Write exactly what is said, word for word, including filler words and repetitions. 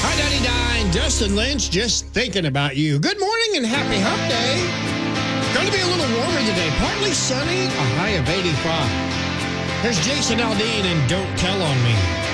Hi, Daddy Dine. Dustin Lynch, just thinking about you. Good morning and happy hump day. Going to be a little warmer today. Partly sunny, a high of eighty-five. Here's Jason Aldean and Don't Tell on Me.